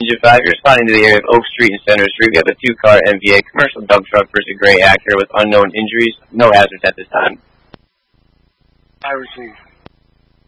Engine 5, you're responding to the area of Oak Street and Center Street. We have a 2-car MVA commercial dump truck versus a gray Acura with unknown injuries. No hazards at this time. I received.